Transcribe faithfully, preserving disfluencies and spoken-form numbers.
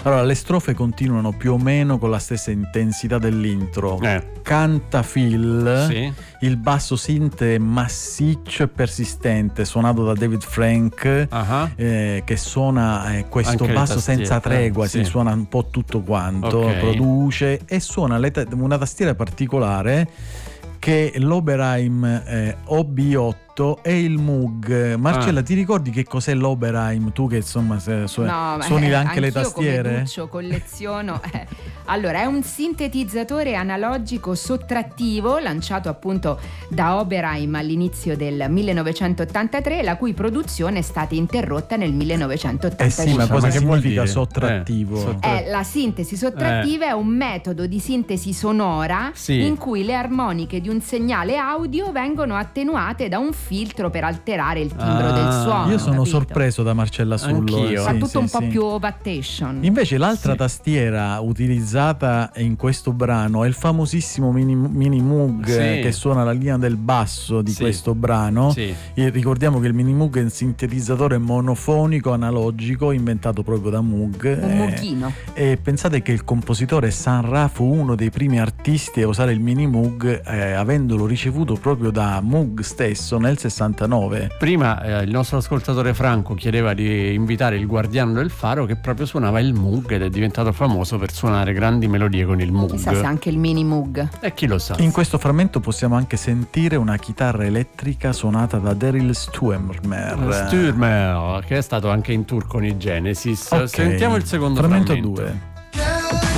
Allora, le strofe continuano più o meno con la stessa intensità dell'intro. Eh. Canta Phil, Sì. il basso synth è massiccio e persistente, suonato da David Frank, Uh-huh. eh, che suona eh, questo Anche le basso tastiere, senza tregua, eh, si sì. suona un po' tutto quanto, Ok. produce e suona le ta- una tastiera particolare che è l'Oberheim eh, O B otto e il Moog. Marcella, Ah. ti ricordi che cos'è l'Oberheim? Tu che insomma se- su- No, ma, suoni eh, anche le anch'io tastiere? come Duccio colleziono. eh. Allora, è un sintetizzatore analogico sottrattivo lanciato appunto da Oberheim all'inizio del millenovecentottantatré, la cui produzione è stata interrotta nel Eh millenovecentottantacinque. sì, ma cosa Ma che vuol significa dire? sottrattivo? Eh, sottra- Eh, la sintesi sottrattiva è un metodo di sintesi sonora Sì. in cui le armoniche di un segnale audio vengono attenuate da un filtro per alterare il timbro Ah. del suono. Io sono capito? sorpreso da Marcella Sullo. Anch'io. eh, Fa sì, tutto sì, un po' sì. più ovation. Invece l'altra Sì. tastiera utilizzata in questo brano è il famosissimo Mini, Mini Moog, Sì. eh, che suona la linea del basso di Sì. questo brano. Sì. E ricordiamo che il Mini Moog è un sintetizzatore monofonico analogico inventato proprio da Moog. Un eh, mughino. E pensate che il compositore Sun Ra fu uno dei primi artisti a usare il Mini Moog, eh, avendolo ricevuto proprio da Moog stesso nel sessantanove. Prima eh, il nostro ascoltatore Franco chiedeva di invitare il Guardiano del Faro, che proprio suonava il Moog ed è diventato famoso per suonare grandi melodie con il Moog. Chissà se anche il mini Moog. E chi lo sa? In questo frammento possiamo anche sentire una chitarra elettrica suonata da Daryl Stuermer. Stürmer, che è stato anche in tour con i Genesis. Ok. Sentiamo il secondo frammento frammento. due.